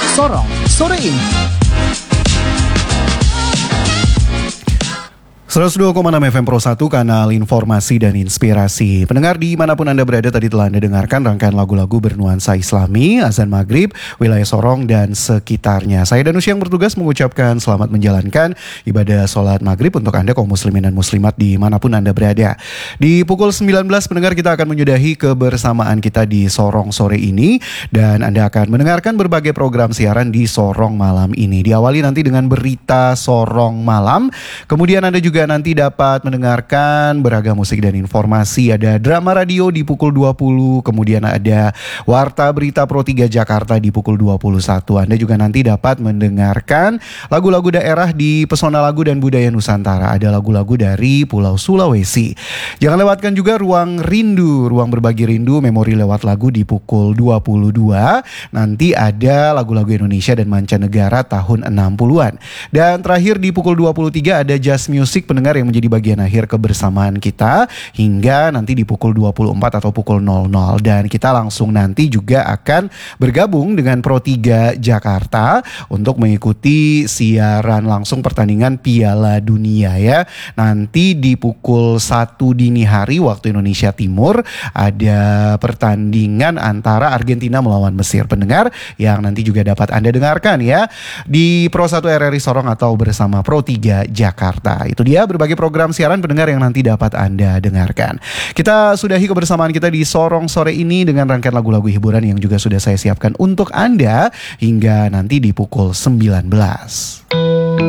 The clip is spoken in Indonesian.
Sorong sore ini. 102,6 FM Pro 1, kanal informasi dan inspirasi. Pendengar dimanapun Anda berada, tadi telah Anda dengarkan rangkaian lagu-lagu bernuansa Islami, azan maghrib, wilayah Sorong dan sekitarnya. Saya Danus yang bertugas mengucapkan selamat menjalankan ibadah sholat maghrib untuk Anda kaum muslimin dan muslimat dimanapun Anda berada. Di pukul 19 pendengar, kita akan menyudahi kebersamaan kita di Sorong sore ini. Dan Anda akan mendengarkan berbagai program siaran di Sorong malam ini. Diawali nanti dengan berita Sorong malam. Kemudian Anda juga nanti dapat mendengarkan beragam musik dan informasi. Ada drama radio di pukul 20. Kemudian ada Warta Berita Pro 3 Jakarta di pukul 21. Anda juga nanti dapat mendengarkan lagu-lagu daerah di Pesona Lagu dan Budaya Nusantara. Ada lagu-lagu dari Pulau Sulawesi. Jangan lewatkan juga Ruang Rindu, Ruang Berbagi Rindu, memori lewat lagu di pukul 22. Nanti ada lagu-lagu Indonesia dan mancanegara tahun 60-an. Dan terakhir di pukul 23 ada Jazz Music pendengar yang menjadi bagian akhir kebersamaan kita hingga nanti di pukul 24 atau pukul 00. Dan kita langsung nanti juga akan bergabung dengan Pro 3 Jakarta untuk mengikuti siaran langsung pertandingan Piala Dunia ya. Nanti di pukul 1 dini hari waktu Indonesia Timur ada pertandingan antara Argentina melawan Mesir, pendengar, yang nanti juga dapat Anda dengarkan ya di Pro 1 RRI Sorong atau bersama Pro 3 Jakarta. Itu dia berbagai program siaran pendengar yang nanti dapat Anda dengarkan. Kita sudahi kebersamaan kita di Sorong sore ini dengan rangkaian lagu-lagu hiburan yang juga sudah saya siapkan untuk Anda hingga nanti di pukul 19.